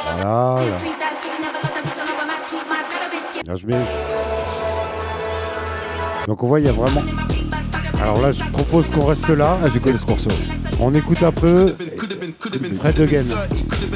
Voilà. Là, donc on voit, il y a vraiment... Alors là, je propose qu'on reste là. Ah, je connais ce morceau. On écoute un peu Fred Again.